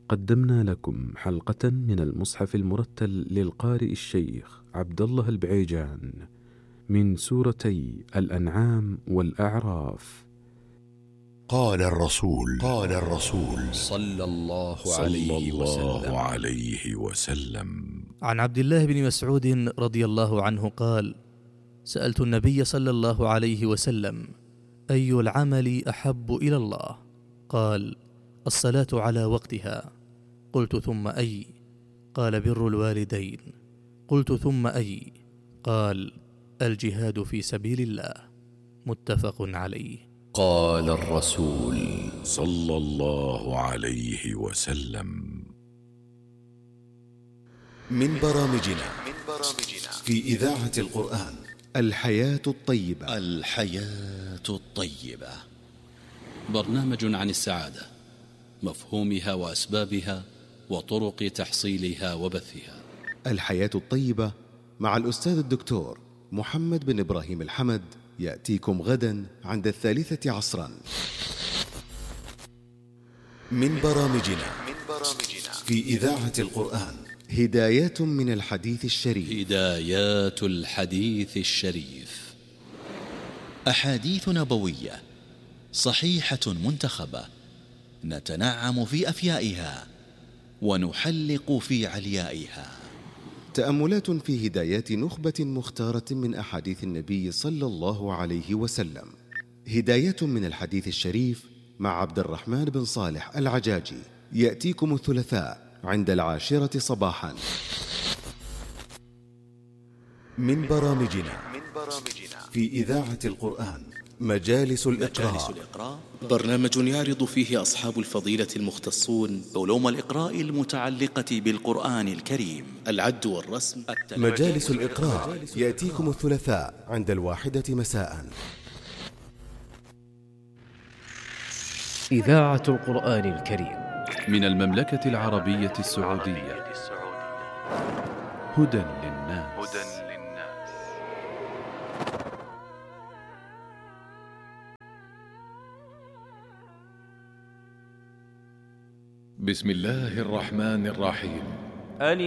قدمنا لكم حلقة من المصحف المرتل للقارئ الشيخ عبد الله البعيجان من سورتي الأنعام والأعراف. قال الرسول صلى الله عليه وسلم عن عبد الله بن مسعود رضي الله عنه قال: سألت النبي صلى الله عليه وسلم: أي العمل أحب إلى الله؟ قال: الصلاة على وقتها. قلت: ثم أي؟ قال: بر الوالدين. قلت: ثم أي؟ قال: الجهاد في سبيل الله. متفق عليه. قال الرسول صلى الله عليه وسلم: من برامجنا في إذاعة القرآن الحياة الطيبة. الحياة الطيبة برنامج عن السعادة، مفهومها وأسبابها وطرق تحصيلها وبثها. الحياة الطيبة مع الأستاذ الدكتور محمد بن إبراهيم الحمد يأتيكم غدا عند 3 عصرا. من برامجنا في إذاعة القرآن هدايات من الحديث الشريف. هدايات الحديث الشريف، أحاديث نبوية صحيحة منتخبة، نتنعم في أفيائها ونحلق في عليائها. تأملات في هدايات نخبة مختارة من أحاديث النبي صلى الله عليه وسلم. هداية من الحديث الشريف مع عبد الرحمن بن صالح العجاجي يأتيكم الثلاثاء عند 10 صباحا. من برامجنا في إذاعة القرآن مجالس الإقراء، برنامج يعرض فيه أصحاب الفضيلة المختصون علوم الإقراء المتعلقة بالقرآن الكريم، العد والرسم. مجالس الإقراء يأتيكم الثلاثاء عند 1 مساء. إذاعة القرآن الكريم من المملكة العربية السعودية. هدى للناس. بسم الله الرحمن الرحيم.